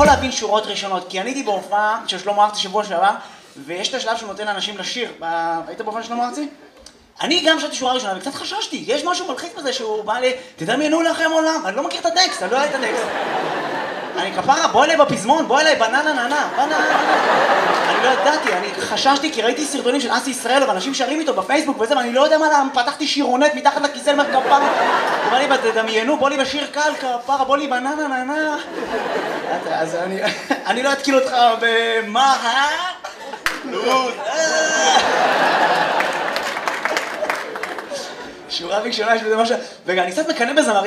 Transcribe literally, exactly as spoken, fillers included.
יכול להבין שורות ראשונות, כי אני הייתי בהופעה של שלמה ארצי שבוע שעבר, ויש את השלב שהוא נותן לאנשים לשיר. היית בהופעה של שלמה ארצי? אני גם שרתי שורה ראשונה, וקצת חששתי, יש משהו מלחיץ בזה שהוא בא לי, תדמיינו לכם עולם, אני לא מכיר את הטקסט, אני לא יודע את הטקסט. אני כפרה, בוא אליי בפזמון, בוא אליי בננה ננה, בננה. אני לא ידעתי, אני חששתי כי ראיתי סרטונים של אסי ישראל, ואנשים שרים איתו בפייסבוק וזה, ואני לא יודע מה למה, פתחתי שירונט מתחת לכיסא למר כפרה. הוא בא לי, תדמיינו, בוא לי בשיר קל, כפרה, בוא לי בננה ננה. אז אני לא אתקיל אותך במה, אה? שורה ראשונה יש בזה משהו, וגם אני קצת מקנא בזמרים.